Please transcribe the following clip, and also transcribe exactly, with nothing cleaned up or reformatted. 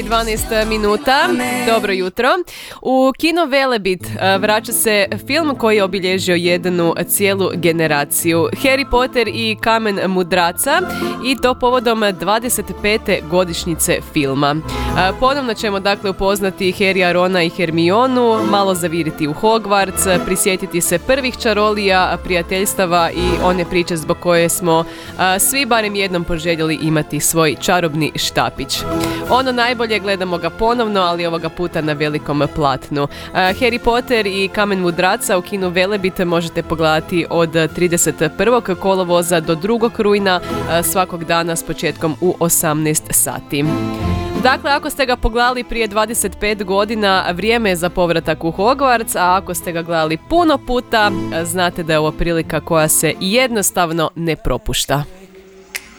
dvanaest minuta, dobro jutro. U kino Velebit vraća se film koji je obilježio jednu cijelu generaciju. Harry Potter i kamen mudraca, i to povodom dvadeset pete godišnjice filma. Ponovno ćemo dakle upoznati Harrya, Rona i Hermionu, malo zaviriti u Hogwarts, prisjetiti se prvih čarolija, prijateljstava i one priče zbog koje smo a, svi barem jednom poželjeli imati svoj čarobni štapić. Ono najbolje, gledamo ga ponovno, ali ovoga puta na velikom platnu. A, Harry Potter i kamen mudraca u kinu Velebit možete pogledati od trideset prvog kolovoza do drugog rujna a, svakog dana s početkom u osamnaest sati. Dakle, ako ste ga pogledali prije dvadeset pet godina, vrijeme je za povratak u Hogwarts, a ako ste ga gledali puno puta, znate da je ovo prilika koja se jednostavno ne propušta.